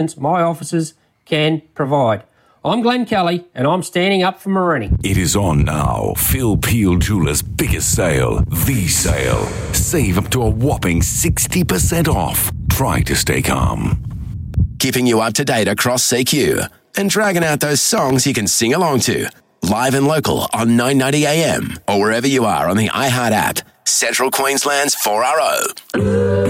my offices can provide. I'm Glenn Kelly, and I'm standing up for Morini. It is on now. Phil Peel Jewelers' biggest sale, The Sale. Save up to a whopping 60% off. Try to stay calm. Keeping you up to date across CQ and dragging out those songs you can sing along to. Live and local on 990 AM or wherever you are on the iHeart app. Central Queensland's 4RO.